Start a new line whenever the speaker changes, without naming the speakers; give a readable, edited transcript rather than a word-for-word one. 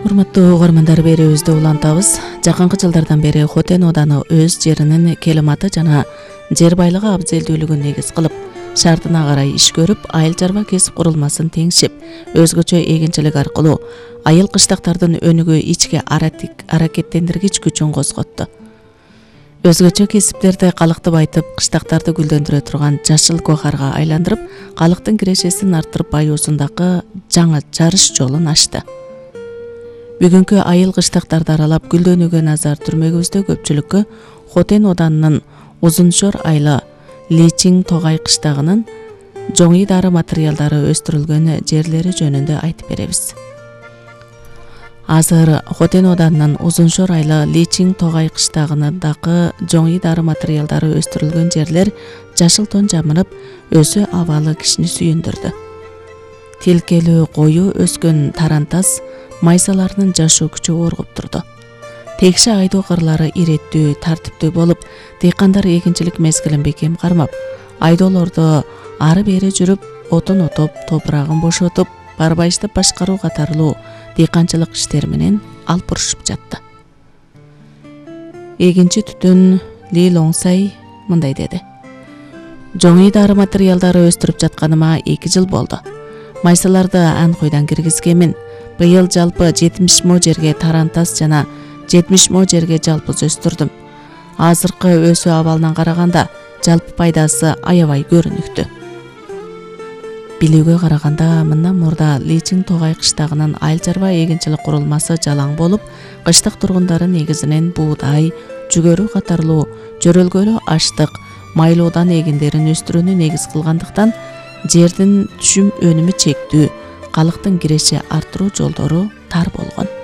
Урматтуу угармандар, берүүбүздү улантабыз. Жакынкы жылдардан бери Хотен ооданы өз жеринин климаты жана жер байлыгы абзелдүүлүгүн негиз кылып, шартына карай иш көрүп, айыл чарба кесип курулмасын теңшип, өзгөчө эгинчилик аркылуу айыл кыштактардын өнүгүү ички аракеттендиргич күчүн козготту. Өзгөчө кесиптерди калыкты байтып, кыштактарды гүлдөндүрө турган жашыл гохарга айландырып, калыктын кирешесин арттырып, баюусундагы жаңы жарыш жолун ачты. Бүгүнкү айыл кыштактарды аралап гүлдөнүүгө назар түрмөгүбүздө көпчүлүккө Хотен оодарынын Узуншор айла Личин Тогай кыштагынын жоңи дары материалдары өстүрүлгөн жерлери жөнүндө айтып беребиз. Азыр Хотен оодарынын Узуншор айла Личин Тогай кыштагынындагы жоңи дары материалдары өстүрүлгөн жерлер жашыл тон жамырып, өсүү абалы кишини сүйүндүрдү. Тилкелүү кою өскөн тарантас майсаларынын жашоо күчү оргуп турду. Текше айдоо кырлары иреттүү, тартиптүү болуп, дыйкандар эгинчилик мезгилин бекем кармап, айдоолордо ары бери жүрүп, отун отоп, топурагын бошотуп, барбайыштап башкаруу катарлуу дыйканчылык иштери менен алпурушуп жатты. Эгинчи түтүн Ли Лоңсай мындай деди: "Жоңи дары материалдары өстүрүп жатканыма 2 жыл болду. Майсаларды анкойдан киргизгенмин. Быйыл жалпы 70 мо жерге тарантас жана 70 мо жерге жалпыз өстүрдүм. Азыркы өсүү абалынан караганда жалпы пайдасы аябай көрүнүктүү." Билүүгө караганда, мындан мурда Личин Тогай кыштагынын айыл чарба эгинчилик курулмасы жалаң болуп, кыштак тургундары негизинен буудай, жүгөрү катарлуу жөрөлгөлүү аштык, майлоодан эгиндерин өстүрүүнү негиз кылгандыктан, жердин түшүм өнүмү чектүү, калыктын киреше арттыруу жолдору тар болгон.